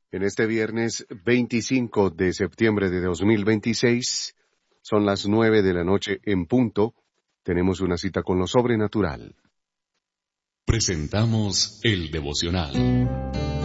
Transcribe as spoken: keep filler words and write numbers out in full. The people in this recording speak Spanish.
En este viernes veinticinco de septiembre de dos mil veintiséis, son las nueve de la noche en punto, tenemos una cita con lo sobrenatural. Presentamos el devocional.